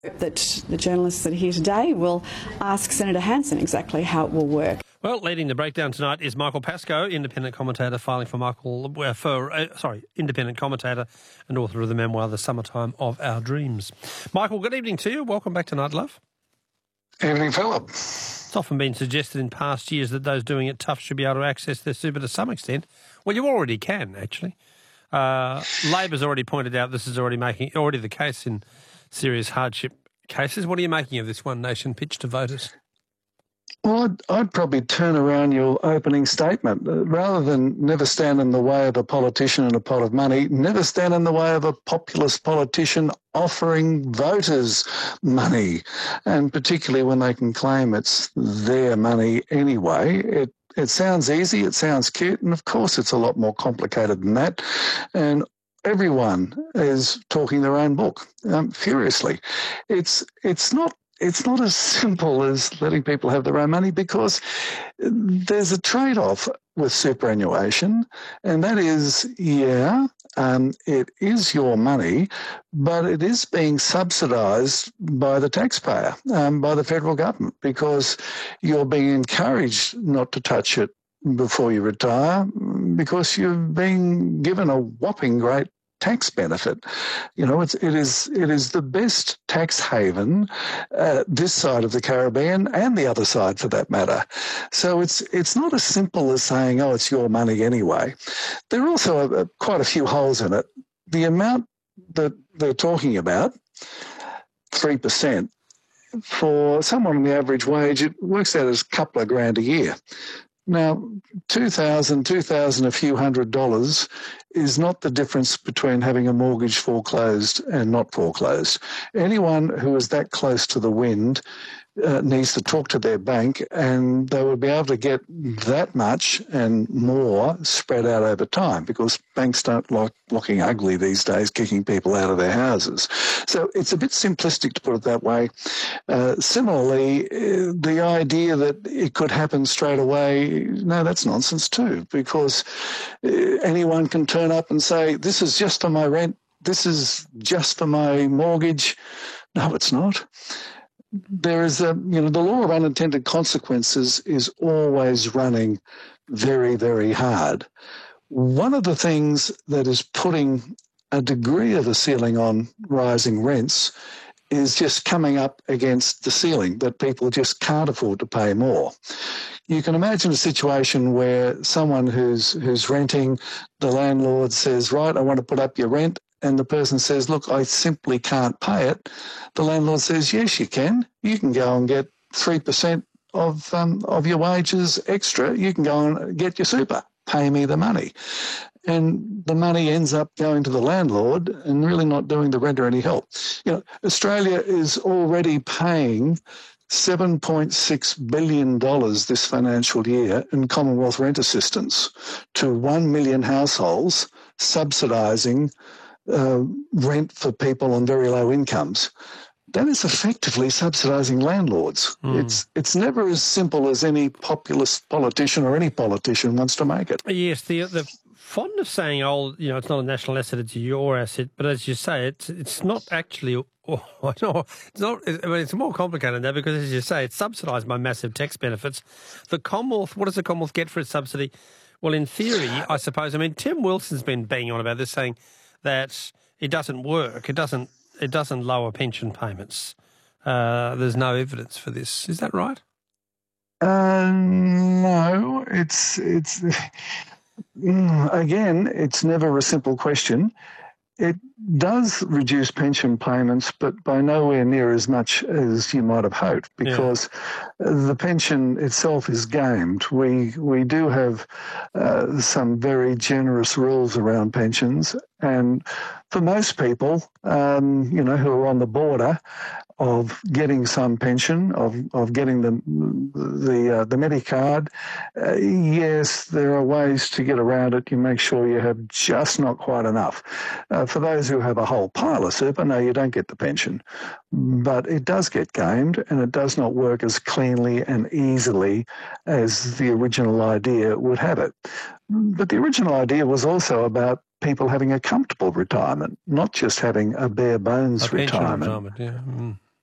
That the journalists that are here today will ask Senator Hanson exactly how it will work. Well, leading the breakdown tonight is Michael Pascoe, independent commentator, independent commentator and author of the memoir The Summertime of Our Dreams. Michael, good evening to you. Welcome back to Night Love. Evening, Philip. It's often been suggested in past years that those doing it tough should be able to access their super to some extent. Well, you already can, actually. Labor's already pointed out this is already the case in serious hardship cases. What are you making of this One Nation pitch to voters? Well, I'd probably turn around your opening statement. Rather than never stand in the way of a politician and a pot of money, never stand in the way of a populist politician offering voters money, and particularly when they can claim it's their money anyway. It sounds easy, it sounds cute, and of course it's a lot more complicated than that. And everyone is talking their own book, furiously. It's not as simple as letting people have their own money, because there's a trade-off with superannuation, and that is, it is your money, but it is being subsidised by the taxpayer, by the federal government, because you're being encouraged not to touch it before you retire, because you've been given a whopping great tax benefit. You know, it is the best tax haven this side of the Caribbean, and the other side for that matter. So it's not as simple as saying, oh, it's your money anyway. There are also quite a few holes in it. The amount that they're talking about, 3%, for someone on the average wage, it works out as a couple of grand a year. Now, $2,000 a few $100 is not the difference between having a mortgage foreclosed and not foreclosed. Anyone who is that close to the wind needs to talk to their bank, and they would be able to get that much and more spread out over time, because banks don't like looking ugly these days, kicking people out of their houses. So it's a bit simplistic to put it that way. Similarly, the idea that it could happen straight away, no, that's nonsense too, because anyone can turn up and say, this is just for my rent, this is just for my mortgage. No, it's not. There is the law of unintended consequences is always running very, very hard. One of the things that is putting a degree of a ceiling on rising rents is just coming up against the ceiling, that people just can't afford to pay more. You can imagine a situation where someone who's renting, the landlord says, right, I want to put up your rent, and the person says, look, I simply can't pay it. The landlord says, yes, you can. You can go and get 3% of your wages extra. You can go and get your super. Pay me the money. And the money ends up going to the landlord and really not doing the renter any help. You know, Australia is already paying $7.6 billion this financial year in Commonwealth rent assistance to 1 million households, subsidising rent for people on very low incomes. That is effectively subsidising landlords. It's never as simple as any populist politician or any politician wants to make it. Yes, the fond of saying, oh, it's not a national asset, it's your asset. But as you say, it's not actually. It's more complicated than that, because, as you say, it's subsidised by massive tax benefits. The Commonwealth, what does the Commonwealth get for its subsidy? Well, in theory, I suppose. I mean, Tim Wilson's been banging on about this, saying that it doesn't work. It doesn't lower pension payments. There's no evidence for this. Is that right? No. It's again, it's never a simple question. It does reduce pension payments, but by nowhere near as much as you might have hoped, because the pension itself is gamed. We do have some very generous rules around pensions, and for most people, who are on the border of getting some pension, of getting the Medicard, yes, there are ways to get around it. You make sure you have just not quite enough. For those who have a whole pile of super, no, you don't get the pension. But it does get gamed, and it does not work as cleanly and easily as the original idea would have it. But the original idea was also about people having a comfortable retirement, not just having a bare bones retirement.